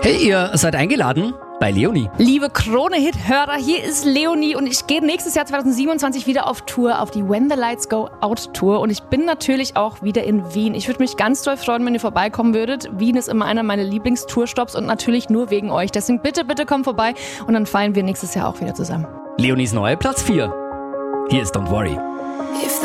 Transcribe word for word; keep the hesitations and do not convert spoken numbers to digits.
Hey, ihr seid eingeladen bei Leonie. Liebe Krone-Hit-Hörer, hier ist Leonie und ich gehe nächstes Jahr zwanzig siebenundzwanzig wieder auf Tour, auf die When the Lights Go Out Tour, und ich bin natürlich auch wieder in Wien. Ich würde mich ganz doll freuen, wenn ihr vorbeikommen würdet. Wien ist immer einer meiner Lieblingstourstops und natürlich nur wegen euch. Deswegen bitte, bitte kommt vorbei und dann feiern wir nächstes Jahr auch wieder zusammen. Leonies neue Platz vier. Hier ist Don't Worry. If